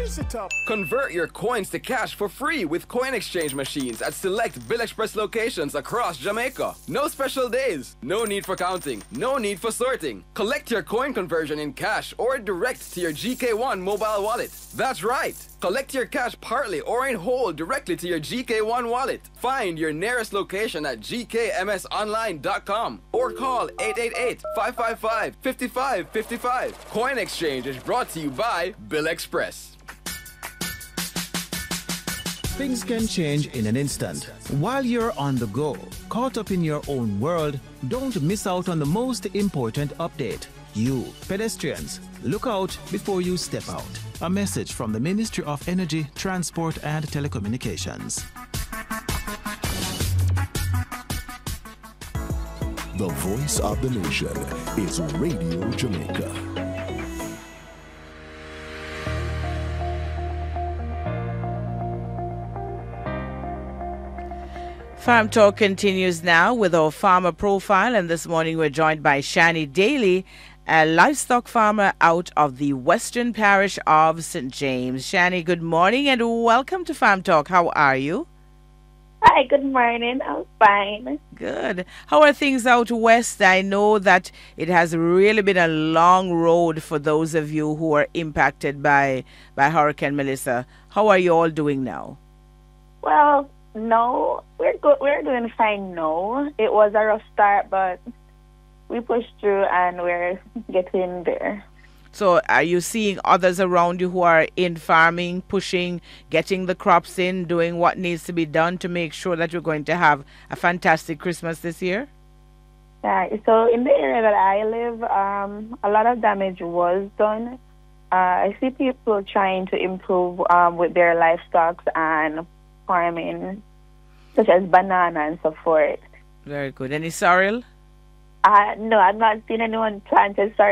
versatile. Convert your coins to cash for free with coin exchange machines at select Bill Express locations across Jamaica. No special days, no need for counting, no need for sorting. Collect your coin conversion in cash or direct to your GK1 mobile wallet. That's right. Collect your cash partly or in whole directly to your GK1 wallet. Find your nearest location at gkmsonline.com or call 888-555-5555. Coin exchange is brought to you by Bill Express. Things can change in an instant. While you're on the go, caught up in your own world, don't miss out on the most important update. You, pedestrians, look out before you step out. A message from the Ministry of Energy, Transport and Telecommunications. The voice of the nation is Radio Jamaica. Farm Talk continues now with our farmer profile, and this morning we're joined by Shani Daly, a livestock farmer out of the Western Parish of St. James. Shani, good morning and welcome to Farm Talk. How are you? Hi, good morning. I'm fine. Good. How are things out west? I know that it has really been a long road for those of you who are impacted by Hurricane Melissa. How are you all doing now? Well, no, we're good. We're doing fine now. It was a rough start, but we pushed through and we're getting there. So are you seeing others around you who are in farming, pushing, getting the crops in, doing what needs to be done to make sure that you're going to have a fantastic Christmas this year? Yeah, so in the area that I live, a lot of damage was done. I see people trying to improve with their livestock and farming, such as banana and so forth. Very good. Any sorrel? No, I've not seen anyone planted sorrel.